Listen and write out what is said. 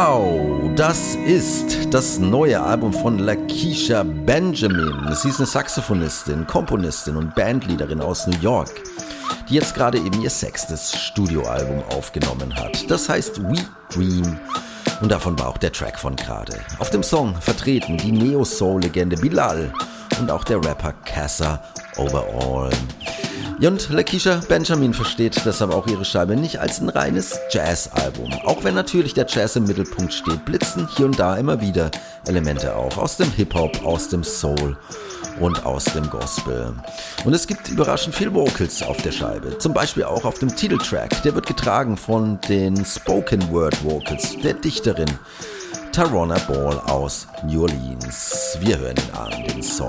Wow, das ist das neue Album von Lakeisha Benjamin. Sie ist eine Saxophonistin, Komponistin und Bandleaderin aus New York, die jetzt gerade eben ihr 6. Studioalbum aufgenommen hat. Das heißt We Dream. Und davon war auch der Track von gerade. Auf dem Song vertreten die Neo-Soul-Legende Bilal und auch der Rapper Cassa Overall. Und Lakeisha Benjamin versteht deshalb auch ihre Scheibe nicht als ein reines Jazz-Album. Auch wenn natürlich der Jazz im Mittelpunkt steht, blitzen hier und da immer wieder Elemente auf. Aus dem Hip-Hop, aus dem Soul und aus dem Gospel. Und es gibt überraschend viel Vocals auf der Scheibe. Zum Beispiel auch auf dem Titeltrack. Der wird getragen von den Spoken Word Vocals der Dichterin Tarona Ball aus New Orleans. Wir hören ihn an, den Song